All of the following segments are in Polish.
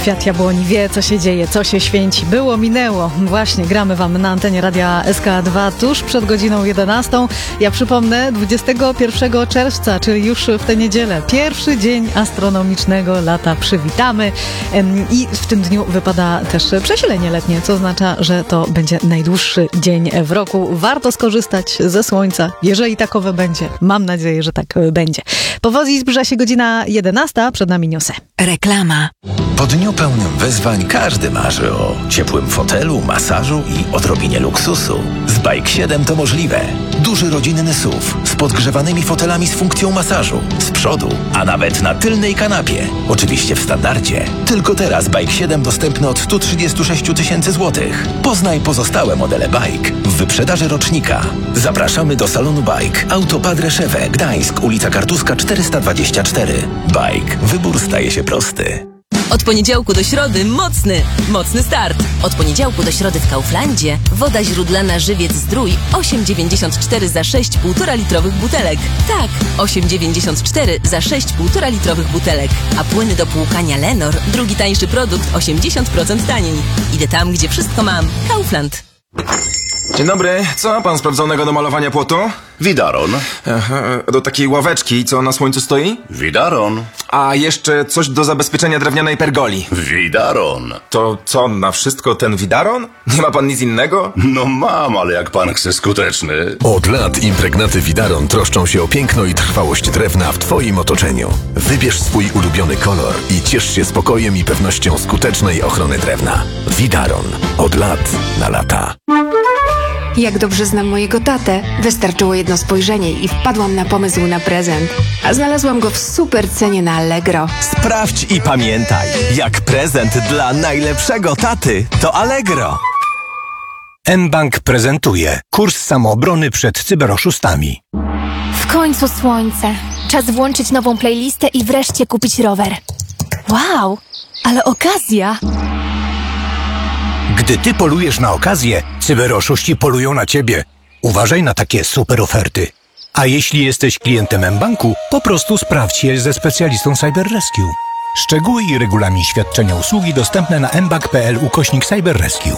kwiat jabłoni wie, co się dzieje, co się święci. Było, minęło. Właśnie gramy wam na antenie Radia SK2 tuż przed godziną 11. Ja przypomnę, 21 czerwca, czyli już w tę niedzielę, pierwszy dzień astronomicznego lata przywitamy. I w tym dniu wypada też przesilenie letnie, co oznacza, że to będzie najdłuższy dzień w roku. Warto skorzystać ze słońca, jeżeli takowe będzie. Mam nadzieję, że tak będzie. Powoli zbliża się godzina 11, przed nami newsy. Reklama. Po dniu pełnym wyzwań każdy marzy o ciepłym fotelu, masażu i odrobinie luksusu. Z Bike 7 to możliwe. Duży rodzinny SUV z podgrzewanymi fotelami z funkcją masażu. Z przodu, a nawet na tylnej kanapie. Oczywiście w standardzie. Tylko teraz Bike 7 dostępny od 136 000 złotych. Poznaj pozostałe modele Bike w wyprzedaży rocznika. Zapraszamy do salonu Bike. Auto Padre Szewę, Gdańsk, ulica Kartuska 424. Bike. Wybór staje się prosty. Od poniedziałku do środy mocny start. Od poniedziałku do środy w Kauflandzie woda źródlana Żywiec Zdrój 8,94 za 6 1,5 litrowych butelek. Tak, 8,94 za 6 1,5 litrowych butelek. A płyny do płukania Lenor, drugi tańszy produkt, 80% taniej. Idę tam, gdzie wszystko mam. Kaufland. Dzień dobry, co ma pan sprawdzonego do malowania płotu? Widaron. Do takiej ławeczki, co na słońcu stoi? Widaron. A jeszcze coś do zabezpieczenia drewnianej pergoli. Widaron. To co, na wszystko ten widaron? Nie ma pan nic innego? No mam, ale jak pan chce skuteczny. Od lat impregnaty Widaron troszczą się o piękno i trwałość drewna w twoim otoczeniu. Wybierz swój ulubiony kolor i ciesz się spokojem i pewnością skutecznej ochrony drewna. Widaron. Od lat na lata. Jak dobrze znam mojego tatę, wystarczyło jedno spojrzenie i wpadłam na pomysł na prezent. A znalazłam go w super cenie na Allegro. Sprawdź i pamiętaj, jak prezent dla najlepszego taty to Allegro. mBank prezentuje kurs samoobrony przed cyberoszustami. W końcu słońce. Czas włączyć nową playlistę i wreszcie kupić rower. Wow, ale okazja! Gdy ty polujesz na okazję, cyberoszuści polują na ciebie. Uważaj na takie super oferty. A jeśli jesteś klientem mBanku, po prostu sprawdź je ze specjalistą CyberRescue. Szczegóły i regulamin świadczenia usługi dostępne na mbank.pl/CyberRescue.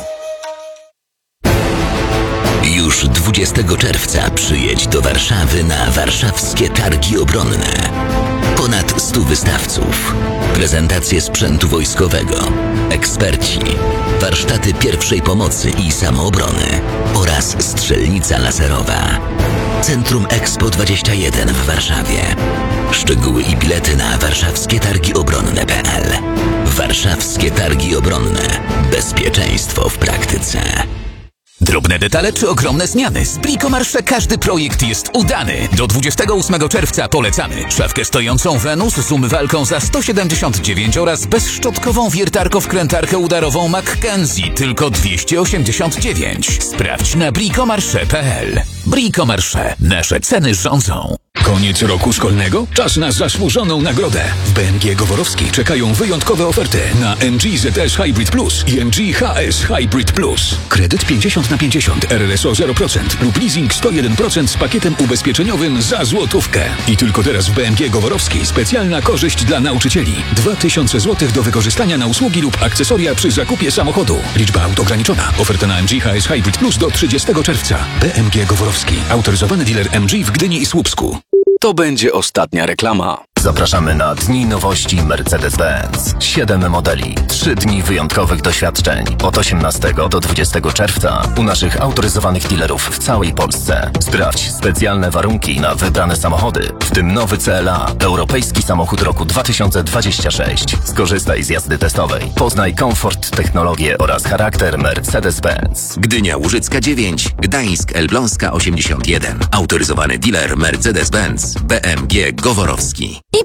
Już 20 czerwca przyjedź do Warszawy na warszawskie targi obronne. Ponad 100 wystawców, prezentacje sprzętu wojskowego, eksperci, warsztaty pierwszej pomocy i samoobrony oraz strzelnica laserowa. Centrum Expo 21 w Warszawie. Szczegóły i bilety na warszawskietargiobronne.pl. Warszawskie Targi Obronne. Bezpieczeństwo w praktyce. Drobne detale czy ogromne zmiany? Z Bricomarché każdy projekt jest udany. Do 28 czerwca polecamy. Szafkę stojącą Venus z umywalką za 179 oraz bezszczotkową wiertarko-wkrętarkę udarową Mackenzie tylko 289. Sprawdź na bricomarché.pl. Bricomarché. Nasze ceny rządzą. Koniec roku szkolnego? Czas na zasłużoną nagrodę. W BMG Goworowskiej czekają wyjątkowe oferty na MG ZS Hybrid Plus i MG HS Hybrid Plus. Kredyt 50/50, RRSO 0% lub leasing 101% z pakietem ubezpieczeniowym za złotówkę. I tylko teraz w BMG Goworowskiej specjalna korzyść dla nauczycieli. 2000 zł do wykorzystania na usługi lub akcesoria przy zakupie samochodu. Liczba aut ograniczona. Oferta na MG HS Hybrid Plus do 30 czerwca. BMG Goworowski. Autoryzowany dealer MG w Gdyni i Słupsku. To będzie ostatnia reklama. Zapraszamy na Dni Nowości Mercedes-Benz. 7 modeli, 3 dni wyjątkowych doświadczeń. Od 18 do 20 czerwca u naszych autoryzowanych dealerów w całej Polsce. Sprawdź specjalne warunki na wybrane samochody, w tym nowy CLA, europejski samochód roku 2026. Skorzystaj z jazdy testowej. Poznaj komfort, technologię oraz charakter Mercedes-Benz. Gdynia Łużycka 9, Gdańsk Elbląska 81. Autoryzowany dealer Mercedes-Benz BMG Goworowski.